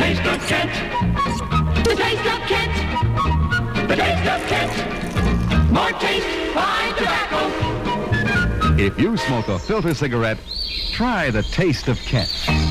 taste of Kent. The taste of Kent. The taste of Kent. More taste, fine tobacco. If you smoke a filter cigarette, try the taste of Kent.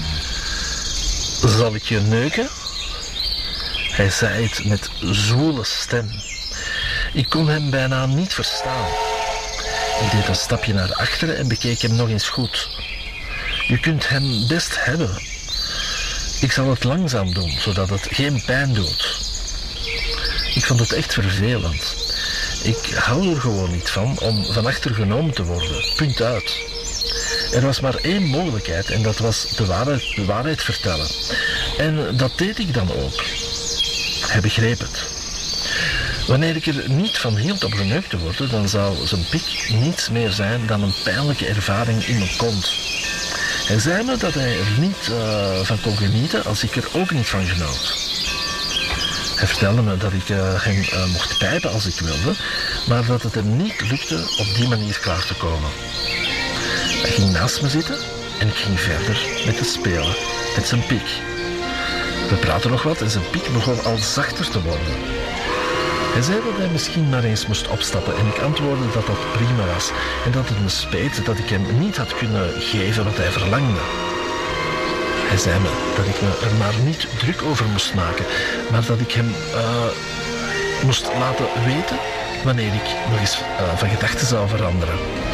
Zal ik je neuken? Hij zei het met zwoele stem. Ik kon hem bijna niet verstaan. Ik deed een stapje naar achteren en bekeek hem nog eens goed. Je kunt hem best hebben. Ik zal het langzaam doen, zodat het geen pijn doet. Ik vond het echt vervelend. Ik hou er gewoon niet van om van achter genomen te worden. Punt uit. Er was maar één mogelijkheid en dat was de waarheid vertellen. En dat deed ik dan ook. Hij begreep het. Wanneer ik er niet van hield om geneukt te worden, dan zou zijn pik niets meer zijn dan een pijnlijke ervaring in mijn kont. Hij zei me dat hij er niet van kon genieten als ik er ook niet van genoot. Hij vertelde me dat ik hem mocht pijpen als ik wilde, maar dat het hem niet lukte op die manier klaar te komen. Hij ging naast me zitten en ik ging verder met te spelen met zijn pik. We praten nog wat en zijn pik begon al zachter te worden. Hij zei dat hij misschien maar eens moest opstappen en ik antwoordde dat dat prima was en dat het me speet dat ik hem niet had kunnen geven wat hij verlangde. Hij zei me dat ik me er maar niet druk over moest maken, maar dat ik hem moest laten weten wanneer ik nog eens van gedachten zou veranderen.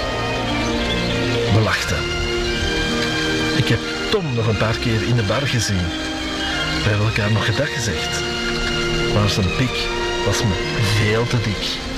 We lachten. Ik heb Tom nog een paar keer in de bar gezien. We hebben elkaar nog gedag gezegd. Maar zijn pik was me veel te dik.